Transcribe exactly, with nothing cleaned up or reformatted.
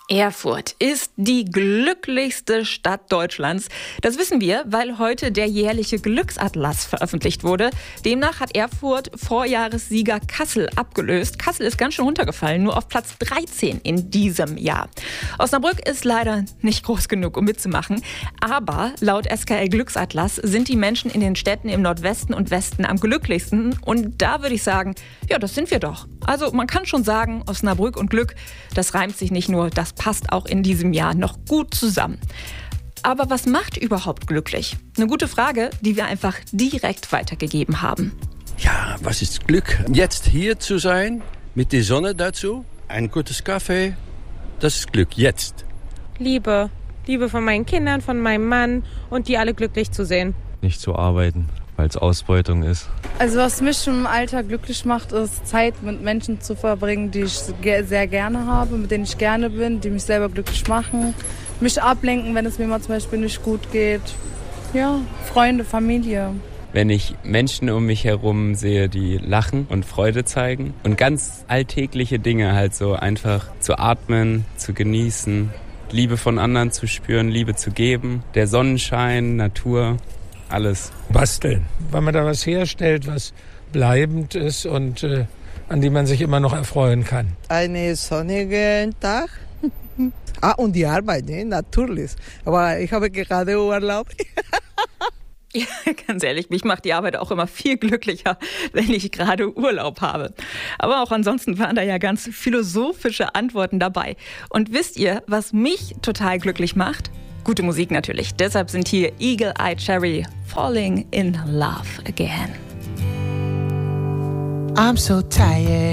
Erfurt ist die glücklichste Stadt Deutschlands. Das wissen wir, weil heute der jährliche Glücksatlas veröffentlicht wurde. Demnach hat Erfurt Vorjahressieger Kassel abgelöst. Kassel ist ganz schön runtergefallen, nur auf Platz dreizehn in diesem Jahr. Osnabrück ist leider nicht groß genug, um mitzumachen. Aber laut S K L Glücksatlas sind die Menschen in den Städten im Nordwesten und Westen am glücklichsten. Und da würde ich sagen, ja, das sind wir doch. Also man kann schon sagen, Osnabrück und Glück, das reimt sich nicht nur, das passt auch in diesem Jahr noch gut zusammen. Aber was macht überhaupt glücklich? Eine gute Frage, die wir einfach direkt weitergegeben haben. Ja, was ist Glück? Jetzt hier zu sein, mit der Sonne dazu, ein gutes Kaffee, das ist Glück, jetzt. Liebe. Liebe von meinen Kindern, von meinem Mann und die alle glücklich zu sehen. Nicht zu arbeiten, weil es Ausbeutung ist. Also was mich im Alltag glücklich macht, ist Zeit mit Menschen zu verbringen, die ich sehr gerne habe, mit denen ich gerne bin, die mich selber glücklich machen. Mich ablenken, wenn es mir mal zum Beispiel nicht gut geht. Ja, Freunde, Familie. Wenn ich Menschen um mich herum sehe, die lachen und Freude zeigen und ganz alltägliche Dinge halt so einfach zu atmen, zu genießen, Liebe von anderen zu spüren, Liebe zu geben, der Sonnenschein, Natur, alles. Basteln, weil man da was herstellt, was bleibend ist und äh, an dem man sich immer noch erfreuen kann. Einen sonnigen Tag. Ah, und die Arbeit, ne? Natürlich. Aber ich habe gerade Urlaub. Ja, ganz ehrlich, mich macht die Arbeit auch immer viel glücklicher, wenn ich gerade Urlaub habe. Aber auch ansonsten waren da ja ganz philosophische Antworten dabei. Und wisst ihr, was mich total glücklich macht? Gute Musik natürlich. Deshalb sind hier Eagle Eye Cherry, Falling in Love Again. I'm so tired.